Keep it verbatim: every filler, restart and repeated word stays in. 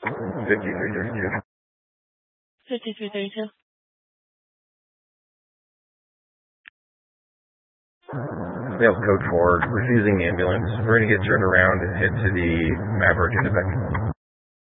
fifty-three thirty-two. fifty-three thirty-two. Yep, code four, refusing the ambulance. We're going to get turned around and head to the Maverick Independent.